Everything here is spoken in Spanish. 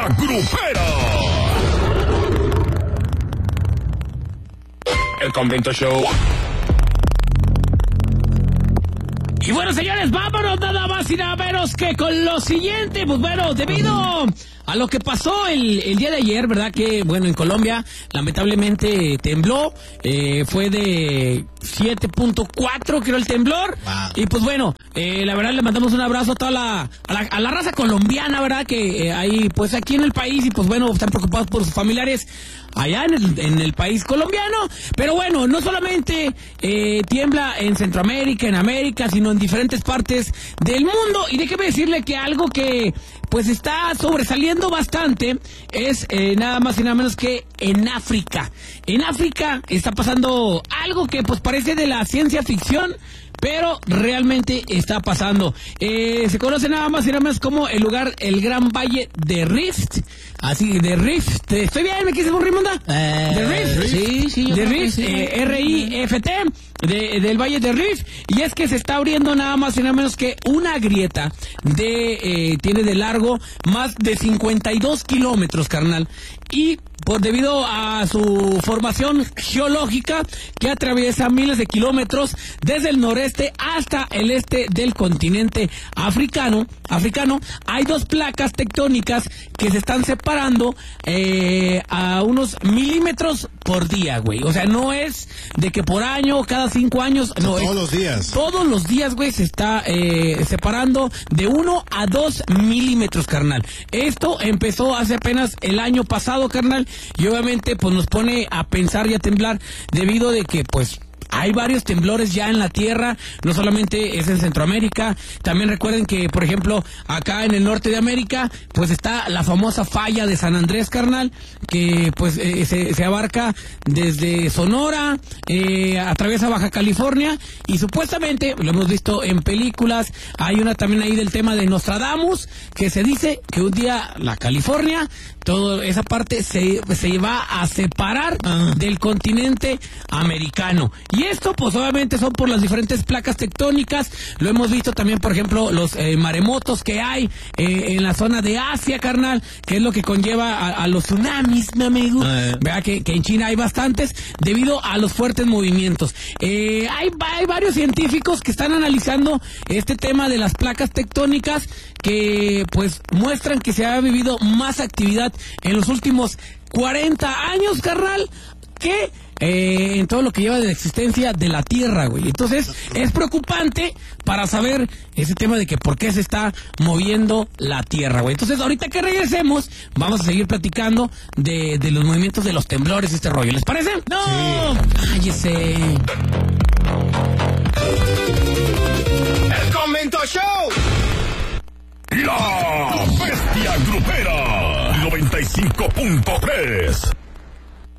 Grupera. El Convento Show. Y bueno, señores, vámonos nada más y nada menos que con lo siguiente. Pues bueno, debido a lo que pasó el día de ayer, ¿verdad? Que, bueno, en Colombia lamentablemente tembló, fue de 7.4 creo el temblor. Wow. Y pues bueno, la verdad le mandamos un abrazo a toda a la raza colombiana, ¿verdad? Que hay pues aquí en el país y pues bueno, están preocupados por sus familiares allá en el país colombiano. Pero bueno, no solamente tiembla en Centroamérica, en América, sino en diferentes partes del mundo. Y déjeme decirle que algo que pues está sobresaliendo bastante es nada más y nada menos que en África. En África está pasando algo que pues parece de la ciencia ficción, pero realmente está pasando. Se conoce nada más y nada menos como el lugar, el Gran Valle de Rift. Así, de Rift. ¿Estoy bien? ¿Me quise un Rimonda? De Rift. Sí. De Rift, R-I-F-T. Del Valle de Rift. Y es que se está abriendo nada más y nada menos que una grieta tiene de largo más de 52 kilómetros, carnal. Y debido a su formación geológica que atraviesa miles de kilómetros desde el noreste hasta el este del continente africano, hay dos placas tectónicas que se están separando a unos milímetros por día, güey. O sea, no es de que por año, cada 5 años, no, todos los días. Todos los días, güey, se está separando de 1 a 2 milímetros, carnal. Esto empezó hace apenas el año pasado, carnal, y obviamente pues nos pone a pensar y a temblar debido de que pues hay varios temblores ya en la tierra, no solamente es en Centroamérica, también recuerden que, por ejemplo, acá en el norte de América, pues está la famosa falla de San Andrés, carnal, que pues se abarca desde Sonora, atraviesa Baja California, y supuestamente, lo hemos visto en películas, hay una también ahí del tema de Nostradamus, que se dice que un día la California, toda esa parte se va a separar del continente americano. Y esto, pues obviamente son por las diferentes placas tectónicas. Lo hemos visto también, por ejemplo, los maremotos que hay en la zona de Asia, carnal, que es lo que conlleva a los tsunamis, mi amigo. Vea que en China hay bastantes debido a los fuertes movimientos. Hay varios científicos que están analizando este tema de las placas tectónicas que pues muestran que se ha vivido más actividad en los últimos 40 años, carnal, que en todo lo que lleva de la existencia de la Tierra, güey. Entonces, es preocupante para saber ese tema de que por qué se está moviendo la Tierra, güey. Entonces, ahorita que regresemos, vamos a seguir platicando de los movimientos de los temblores y este rollo. ¿Les parece? ¡No! Sí. ¡Cállese! ¡El Convento Show! La Bestia Grupera 95.3